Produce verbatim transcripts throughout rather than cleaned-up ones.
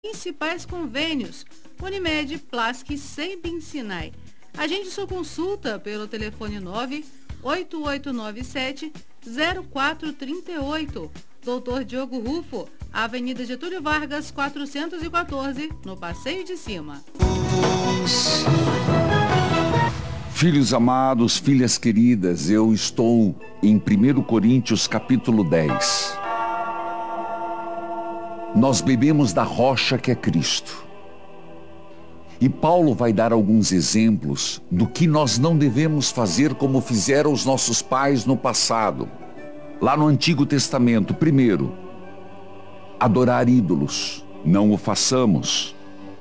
principais convênios: Unimed, Plasc, Sembin, Sinai. Agende sua consulta pelo telefone nove oito oito nove sete zero quatro três oito. doutor Diogo Rufo, Avenida Getúlio Vargas, quatrocentos e quatorze, no Passeio de Cima. Filhos amados, filhas queridas, eu estou em primeiro Coríntios capítulo dez. Nós bebemos da rocha que é Cristo. E Paulo vai dar alguns exemplos do que nós não devemos fazer como fizeram os nossos pais no passado. Lá no Antigo Testamento, primeiro, adorar ídolos, não o façamos.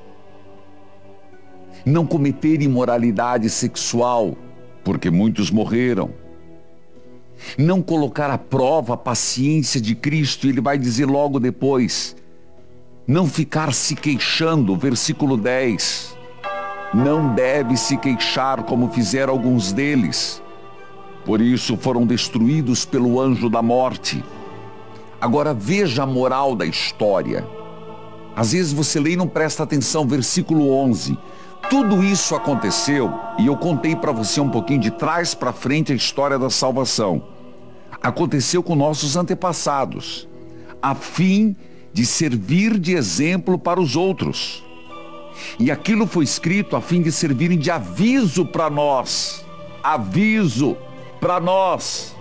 Não cometer imoralidade sexual, porque muitos morreram. Não colocar à prova a paciência de Cristo, ele vai dizer logo depois. Não ficar se queixando, versículo dez. Não deve se queixar como fizeram alguns deles. Por isso foram destruídos pelo anjo da morte. Agora veja a moral da história. Às vezes você lê e não presta atenção, versículo onze. Tudo isso aconteceu, e eu contei para você um pouquinho de trás para frente a história da salvação. Aconteceu com nossos antepassados, a fim de servir de exemplo para os outros. E aquilo foi escrito a fim de servirem de aviso para nós. Aviso para nós.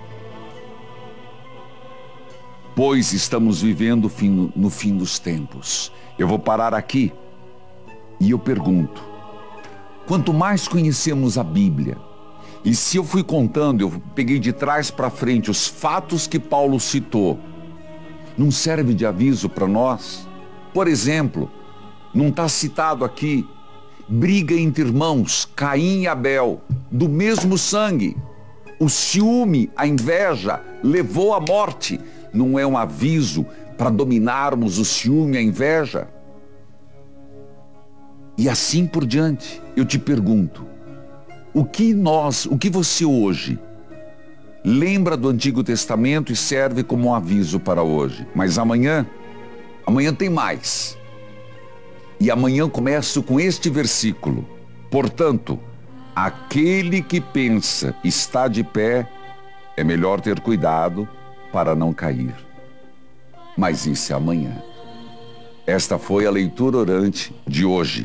Pois estamos vivendo no fim dos tempos. Eu vou parar aqui e eu pergunto: quanto mais conhecemos a Bíblia, e se eu fui contando, eu peguei de trás para frente os fatos que Paulo citou, não serve de aviso para nós? Por exemplo, não está citado aqui briga entre irmãos, Caim e Abel, do mesmo sangue. O ciúme, a inveja, levou à morte. Não é um aviso para dominarmos o ciúme e a inveja? E assim por diante. Eu te pergunto, o que nós, o que você hoje lembra do Antigo Testamento e serve como um aviso para hoje? Mas amanhã, amanhã tem mais. E amanhã começo com este versículo. Portanto, aquele que pensa está de pé, é melhor ter cuidado para não cair. Mas isso é amanhã. Esta foi a leitura orante de hoje.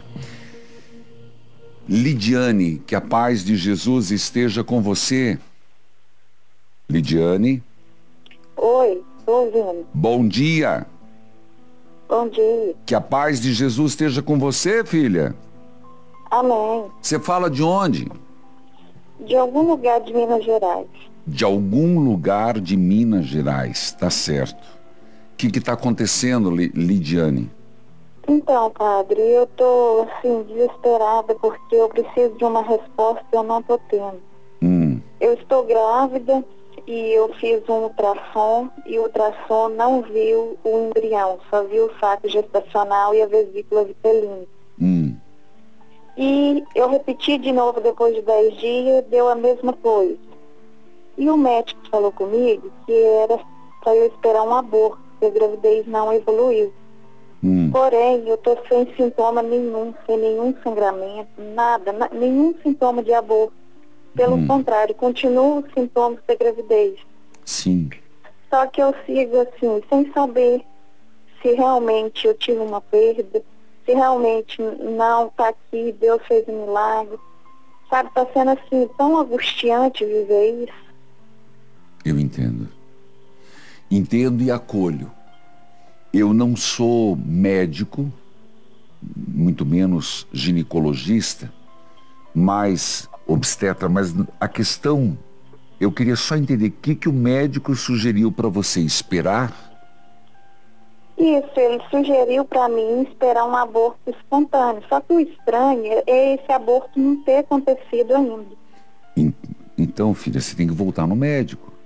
Lidiane, que a paz de Jesus esteja com você. Lidiane? Oi, estou ouvindo. Bom dia. Bom dia. Que a paz de Jesus esteja com você, filha. Amém. Você fala de onde? De algum lugar de Minas Gerais. De algum lugar de Minas Gerais, tá certo. O que está acontecendo, Lidiane? Então, padre, eu tô assim, desesperada porque eu preciso de uma resposta e eu não tô tendo. Hum. Eu estou grávida e eu fiz um ultrassom e o ultrassom não viu o embrião, só viu o saco gestacional e a vesícula vitelina. Hum. E eu repeti de novo depois de dez dias, deu a mesma coisa. E o médico falou comigo que era para eu esperar um aborto, porque a gravidez não evoluiu. Hum. Porém, eu estou sem sintoma nenhum, sem nenhum sangramento, nada, na, nenhum sintoma de aborto. Pelo hum. contrário, continuo os sintomas da gravidez. Sim. Só que eu sigo assim, sem saber se realmente eu tive uma perda, se realmente não está aqui, Deus fez um milagre. Sabe, está sendo assim, tão angustiante viver isso. Eu entendo. Entendo e acolho. Eu não sou médico, muito menos ginecologista, mas obstetra, mas a questão, eu queria só entender o que, que o médico sugeriu para você esperar. Isso, ele sugeriu para mim esperar um aborto espontâneo. Só que o estranho é esse aborto não ter acontecido ainda. Então, filha, você tem que voltar no médico.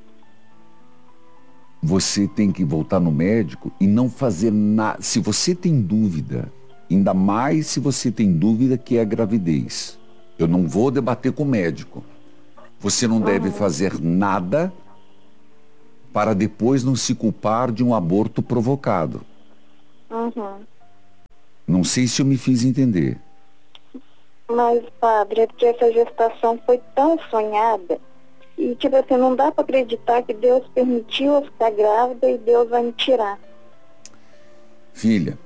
Você tem que voltar no médico e não fazer nada. Se você tem dúvida, ainda mais se você tem dúvida que é a gravidez, eu não vou debater com o médico. Você não uhum. deve fazer nada para depois não se culpar de um aborto provocado. Uhum. Não sei se eu me fiz entender. Mas, padre, é porque essa gestação foi tão sonhada. E, tipo assim, não dá para acreditar que Deus permitiu eu ficar grávida e Deus vai me tirar. Filha,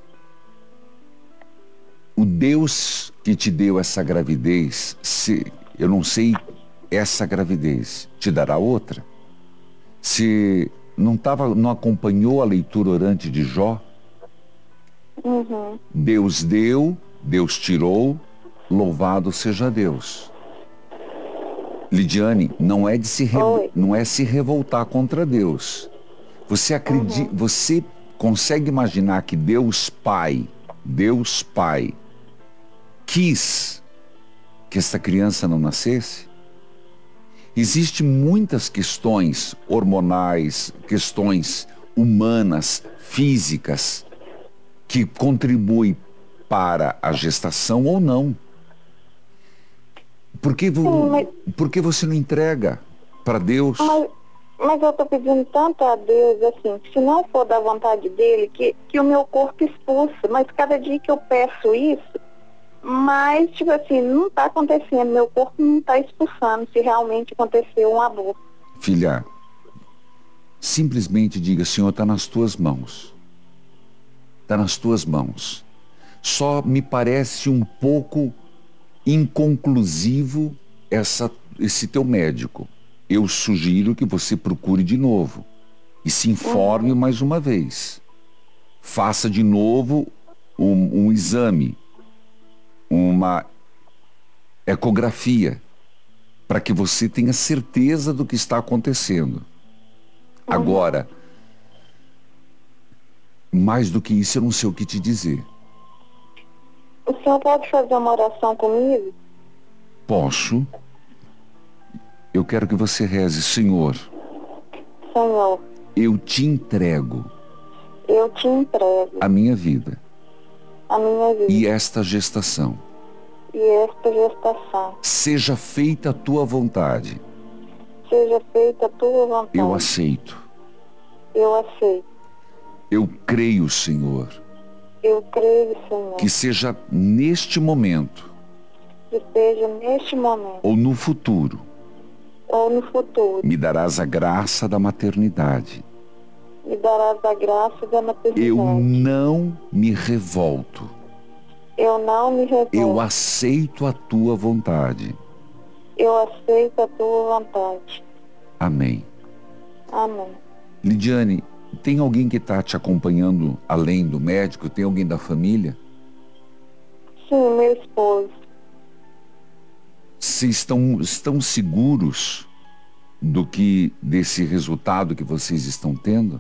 o Deus que te deu essa gravidez, se, eu não sei, essa gravidez te dará outra? Se não, tava, não acompanhou a leitura orante de Jó? Uhum. Deus deu, Deus tirou, louvado seja Deus. Lidiane, não é de se re... não é se revoltar contra Deus. Você acredita, uhum. Você consegue imaginar que Deus Pai, Deus Pai, quis que essa criança não nascesse? Existem muitas questões hormonais, questões humanas, físicas, que contribuem para a gestação ou não. Por que, vo... Sim, mas... Por que você não entrega para Deus? Mas, mas eu estou pedindo tanto a Deus, assim, se não for da vontade dele, que, que o meu corpo expulse. Mas cada dia que eu peço isso, mas, tipo assim, não está acontecendo. Meu corpo não está expulsando se realmente aconteceu um aborto. Filha, simplesmente diga, Senhor, está nas tuas mãos. Está nas tuas mãos. Só me parece um pouco inconclusivo essa, esse teu médico. Eu sugiro que você procure de novo e se informe uhum. mais uma vez. Faça de novo um, um exame, uma ecografia, para que você tenha certeza do que está acontecendo. Uhum. Agora, mais do que isso, eu não sei o que te dizer. O senhor pode fazer uma oração comigo? Posso. Eu quero que você reze, Senhor. Senhor. Eu te entrego. Eu te entrego. A minha vida. A minha vida. E esta gestação. E esta gestação. Seja feita a tua vontade. Seja feita a tua vontade. Eu aceito. Eu aceito. Eu creio, Senhor. Eu creio, Senhor. Que seja neste momento. Que seja neste momento. Ou no futuro. Ou no futuro. Me darás a graça da maternidade. Me darás a graça da maternidade. Eu não me revolto. Eu não me revolto. Eu aceito a tua vontade. Eu aceito a tua vontade. Amém. Amém. Lidiane, tem alguém que está te acompanhando além do médico? Tem alguém da família? Sim, meu esposo. Vocês estão, estão seguros do que, desse resultado que vocês estão tendo?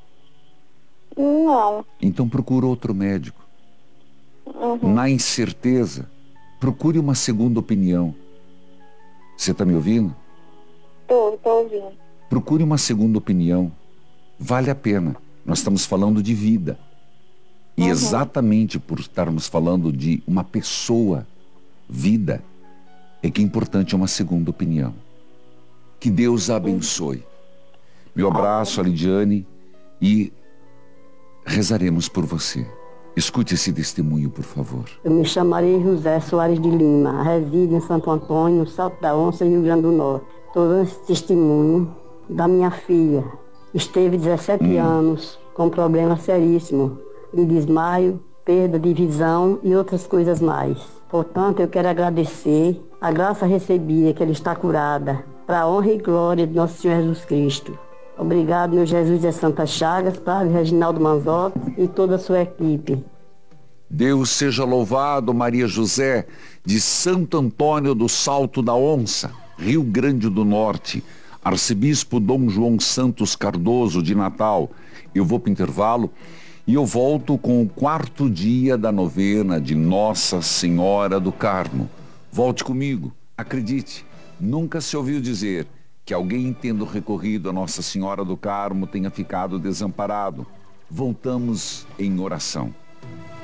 Não. Então procure outro médico. Uhum. Na incerteza, procure uma segunda opinião. Você está me ouvindo? Estou, estou ouvindo. Procure uma segunda opinião. Vale a pena. Nós estamos falando de vida. E uhum. exatamente por estarmos falando de uma pessoa, vida, é que é importante uma segunda opinião. Que Deus a abençoe. Meu abraço, a Lidiane, e rezaremos por você. Escute esse testemunho, por favor. Eu me chamarei José Soares de Lima, resido em Santo Antônio, no Salto da Onça, Rio Grande do Norte. Estou dando esse testemunho da minha filha. Esteve dezessete hum. anos com problema seríssimo de desmaio, perda de visão e outras coisas mais. Portanto, eu quero agradecer a graça recebida que ela está curada, para a honra e glória de nosso Senhor Jesus Cristo. Obrigado, meu Jesus de Santa Chagas, Padre Reginaldo Manzotti e toda a sua equipe. Deus seja louvado, Maria José, de Santo Antônio do Salto da Onça, Rio Grande do Norte, Arcebispo Dom João Santos Cardoso de Natal. Eu vou para o intervalo e eu volto com o quarto dia da novena de Nossa Senhora do Carmo. Volte comigo, acredite, nunca se ouviu dizer que alguém tendo recorrido a Nossa Senhora do Carmo tenha ficado desamparado. Voltamos em oração.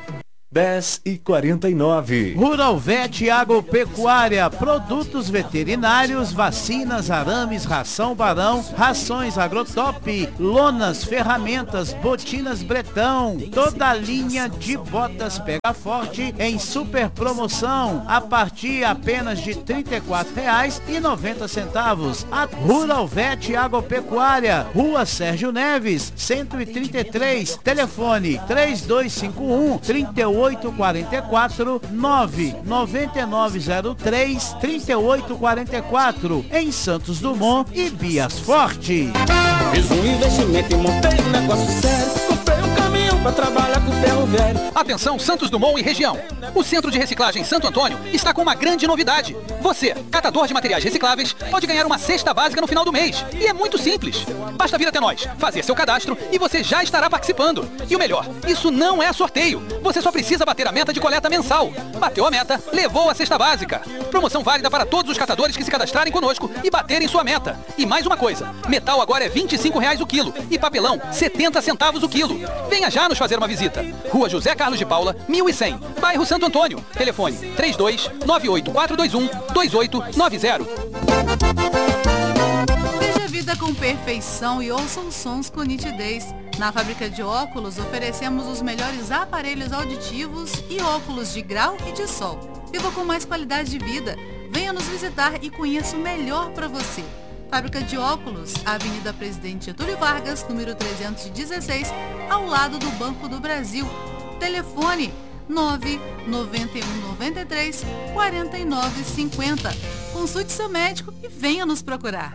dez e quarenta e nove. Rural Vet Agropecuária, produtos veterinários, vacinas, arames, ração Barão, rações Agrotop, lonas, ferramentas, botinas Bretão, toda a linha de botas Pega Forte em super promoção, a partir apenas de trinta e quatro reais e noventa centavos. A Rural Vet Agropecuária, Rua Sérgio Neves, cento e trinta e três, telefone três dois cinco um, três oito quatro quatro, nove nove nove zero três, três oito quatro quatro, em Santos Dumont e Bias Forte. Fiz um investimento e montei um negócio sério. Comprei um caminhão pra trabalhar com ferro velho. Atenção Santos Dumont e região. O Centro de Reciclagem Santo Antônio está com uma grande novidade. Você, catador de materiais recicláveis, pode ganhar uma cesta básica no final do mês. E é muito simples. Basta vir até nós, fazer seu cadastro e você já estará participando. E o melhor, isso não é sorteio. Você só precisa bater a meta de coleta mensal. Bateu a meta, levou a cesta básica. Promoção válida para todos os catadores que se cadastrarem conosco e baterem sua meta. E mais uma coisa, metal agora é vinte e cinco reais o quilo e papelão setenta centavos o quilo. Venha já nos fazer uma visita. Rua José Carlos de Paula, mil e cem, bairro Santo Antônio. Telefone três dois nove oito quatro dois um, dois oito nove zero. Veja a vida com perfeição e ouçam sons com nitidez. Na fábrica de óculos oferecemos os melhores aparelhos auditivos e óculos de grau e de sol. Viva com mais qualidade de vida. Venha nos visitar e conheça o melhor para você. Fábrica de óculos, Avenida Presidente Getúlio Vargas, número trezentos e dezesseis, ao lado do Banco do Brasil. Telefone nove nove um nove três, quatro nove cinco zero. Consulte seu médico e venha nos procurar.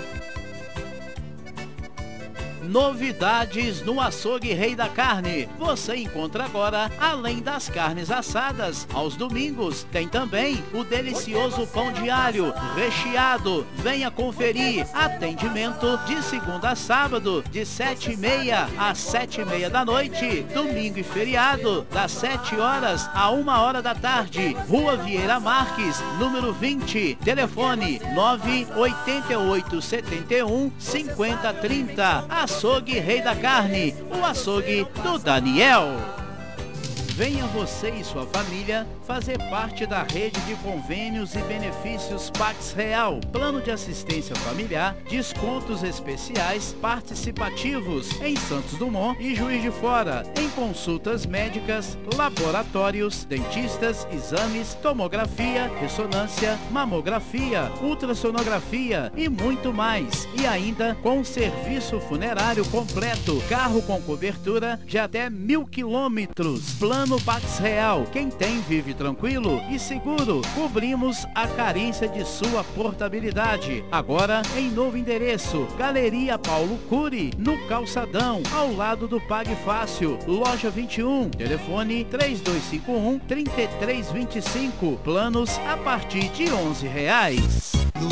Novidades no Açougue Rei da Carne. Você encontra agora, além das carnes assadas, aos domingos, tem também o delicioso pão de alho recheado. Venha conferir. Atendimento de segunda a sábado, de sete e meia às sete e meia da noite. Domingo e feriado, das sete horas a uma hora da tarde. Rua Vieira Marques, número vinte. Telefone nove oito oito sete um, cinco zero três zero. Açougue Rei da Carne, o açougue do Daniel. Venha você e sua família fazer parte da rede de convênios e benefícios Pax Real. Plano de assistência familiar, descontos especiais participativos em Santos Dumont e Juiz de Fora, em consultas médicas, laboratórios, dentistas, exames, tomografia, ressonância, mamografia, ultrassonografia e muito mais. E ainda com serviço funerário completo, carro com cobertura de até mil quilômetros. Plano No Pax Real, quem tem vive tranquilo e seguro. Cobrimos a carência de sua portabilidade. Agora em novo endereço, Galeria Paulo Cury, no Calçadão, ao lado do Pague Fácil, loja vinte e um. Telefone três dois cinco um, três três dois cinco. Planos a partir de onze reais.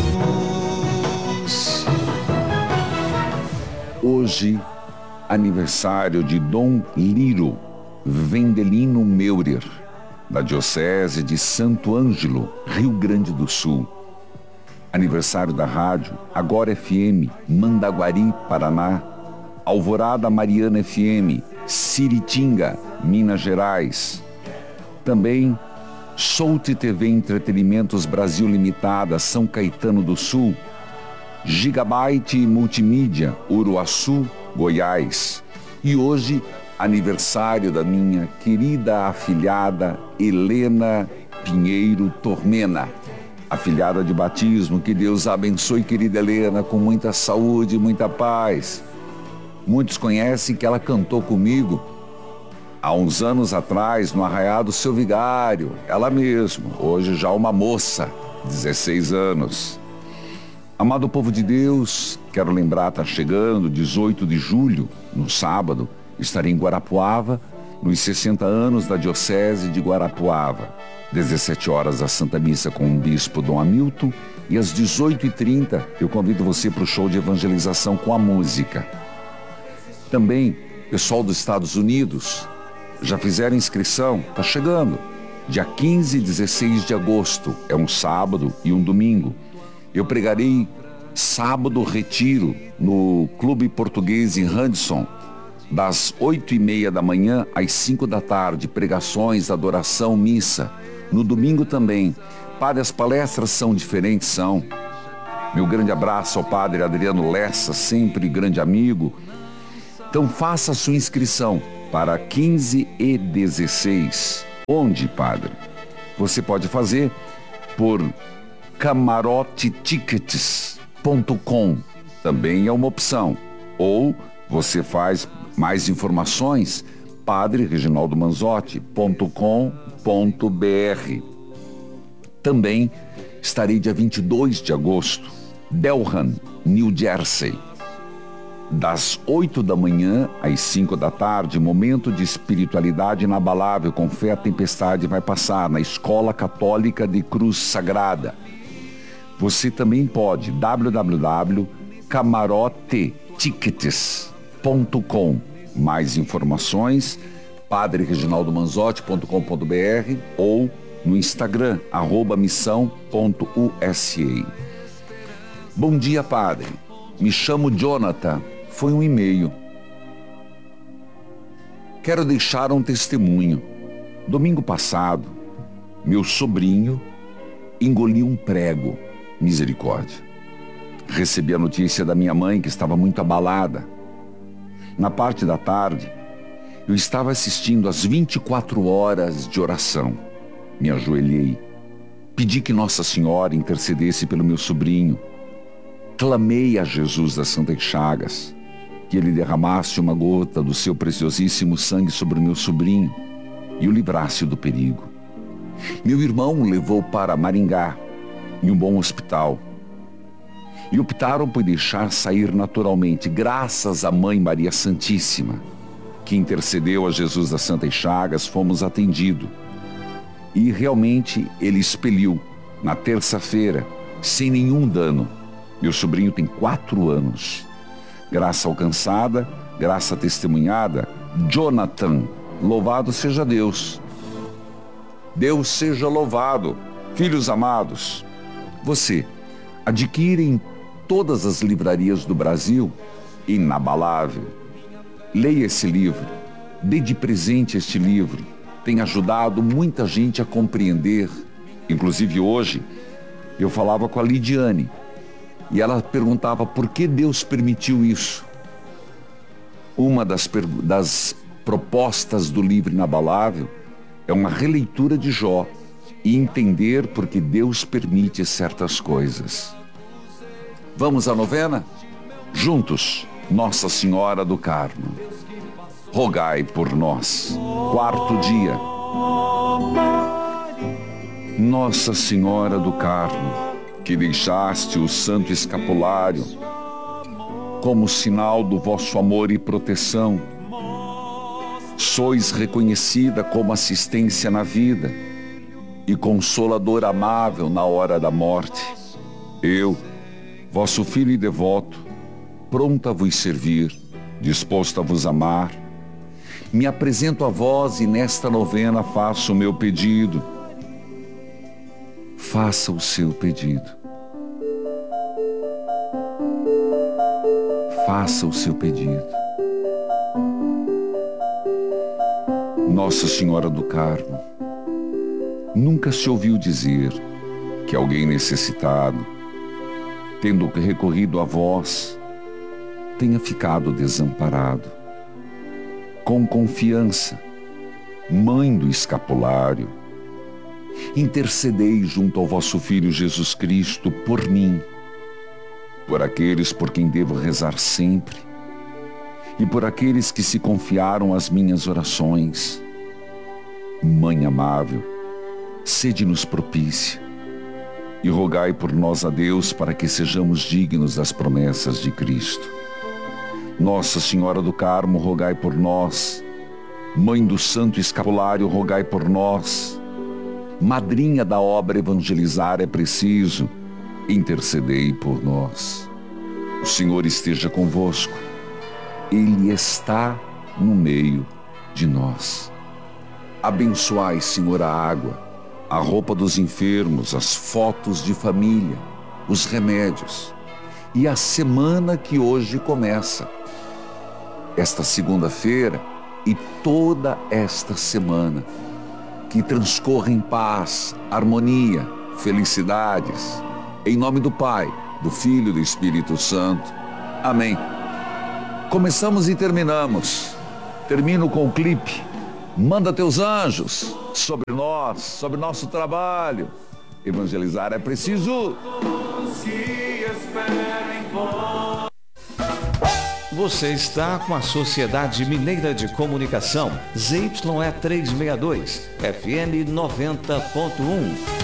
Hoje, aniversário de Dom Liro Vendelino Meurer, da Diocese de Santo Ângelo, Rio Grande do Sul. Aniversário da rádio Agora F M, Mandaguari, Paraná. Alvorada Mariana F M, Siritinga, Minas Gerais. Também Solte T V Entretenimentos Brasil Limitada, São Caetano do Sul. Gigabyte Multimídia, Uruaçu, Goiás. E hoje, aniversário da minha querida afilhada Helena Pinheiro Tormena, afilhada de batismo. Que Deus a abençoe, querida Helena, com muita saúde e muita paz. Muitos conhecem que ela cantou comigo há uns anos atrás no Arraial do Seu Vigário, ela mesma, hoje já uma moça, dezesseis anos. Amado povo de Deus, quero lembrar, está chegando, dezoito de julho, no sábado, estarei em Guarapuava, nos sessenta anos da Diocese de Guarapuava. dezessete horas a Santa Missa com o Bispo Dom Hamilton e às dezoito e trinta eu convido você para o show de evangelização com a música. Também, pessoal dos Estados Unidos, já fizeram inscrição? Está chegando. Dia quinze e dezesseis de agosto, é um sábado e um domingo. Eu pregarei sábado retiro no Clube Português em Hudson, das oito e meia da manhã às cinco da tarde, pregações, adoração, missa. No domingo também. Padre, as palestras são diferentes, são. Meu grande abraço ao Padre Adriano Lessa, sempre grande amigo. Então faça a sua inscrição para quinze e dezesseis. Onde, Padre? Você pode fazer por camarote tickets ponto com. Também é uma opção. Ou você faz mais informações, padre reginaldo manzotti ponto com ponto br. Também estarei dia vinte e dois de agosto, Delran, New Jersey. Das oito da manhã às cinco da tarde, momento de espiritualidade inabalável, com fé a tempestade vai passar na Escola Católica de Cruz Sagrada. Você também pode, w w w ponto camarote tickets ponto com. Mais informações, padre reginaldo manzotti ponto com ponto br ou no Instagram, arroba missão ponto u s a. Bom dia, Padre. Me chamo Jonathan. Foi um e-mail. Quero deixar um testemunho. Domingo passado, meu sobrinho engoliu um prego. Misericórdia. Recebi a notícia da minha mãe, que estava muito abalada. Na parte da tarde, eu estava assistindo às vinte e quatro horas de oração. Me ajoelhei. Pedi que Nossa Senhora intercedesse pelo meu sobrinho. Clamei a Jesus das Santas Chagas que ele derramasse uma gota do seu preciosíssimo sangue sobre o meu sobrinho e o livrasse do perigo. Meu irmão o levou para Maringá, em um bom hospital, e optaram por deixar sair naturalmente, graças à Mãe Maria Santíssima, que intercedeu a Jesus das Santas Chagas. Fomos atendidos. E realmente ele expeliu, na terça-feira, sem nenhum dano. Meu sobrinho tem quatro anos. Graça alcançada, graça testemunhada, Jonathan, louvado seja Deus. Deus seja louvado. Filhos amados, você adquire em todas as livrarias do Brasil, Inabalável. Leia esse livro, dê de presente este livro. Tem ajudado muita gente a compreender. Inclusive hoje, eu falava com a Lidiane, e ela perguntava por que Deus permitiu isso. Uma das, das propostas do livro Inabalável é uma releitura de Jó e entender por que Deus permite certas coisas. Vamos à novena? Juntos, Nossa Senhora do Carmo, rogai por nós. Quarto dia. Nossa Senhora do Carmo, que deixaste o santo escapulário como sinal do vosso amor e proteção, sois reconhecida como assistência na vida e consolador amável na hora da morte. Eu, vosso filho e devoto, pronto a vos servir, disposto a vos amar, me apresento a vós e nesta novena faço o meu pedido. Faça o seu pedido. Faça o seu pedido. Nossa Senhora do Carmo, nunca se ouviu dizer que alguém necessitado, tendo recorrido a vós, tenha ficado desamparado. Com confiança, Mãe do escapulário, intercedei junto ao vosso Filho Jesus Cristo por mim, por aqueles por quem devo rezar sempre e por aqueles que se confiaram às minhas orações. Mãe amável, sede-nos propícia e rogai por nós a Deus para que sejamos dignos das promessas de Cristo. Nossa Senhora do Carmo, rogai por nós. Mãe do Santo Escapulário, rogai por nós. Madrinha da obra Evangelizar é Preciso, intercedei por nós. O Senhor esteja convosco. Ele está no meio de nós. Abençoai, Senhor, a água, a roupa dos enfermos, as fotos de família, os remédios e a semana que hoje começa. esta segunda-feira e toda esta semana. Que transcorra em paz, harmonia, felicidades. Em nome do Pai, do Filho e do Espírito Santo. Amém. Começamos e terminamos. Termino com o clipe. Manda teus anjos sobre nós, sobre nosso trabalho. Evangelizar é preciso. Você está com a Sociedade Mineira de Comunicação, Z Y E trezentos e sessenta e dois, F M noventa ponto um.